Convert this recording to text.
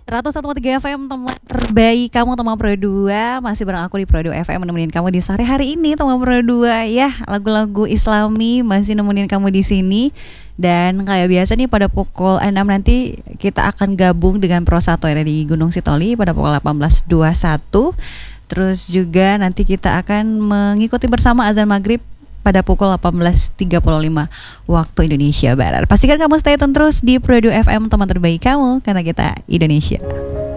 101,3 FM teman terbaik kamu teman Pro 2. Masih bareng aku di Pro 2 FM menemenin kamu di sore hari ini teman Pro 2 ya. Lagu-lagu Islami masih nemenin kamu di sini. Dan kayak biasa nih pada pukul 6 nanti kita akan gabung dengan Pro 1 di Gunung Sitoli pada pukul 18.21. Terus juga nanti kita akan mengikuti bersama azan maghrib pada pukul 18.35 waktu Indonesia Barat. Pastikan kamu stay tune terus di Pro 2 FM teman terbaik kamu, karena kita Indonesia.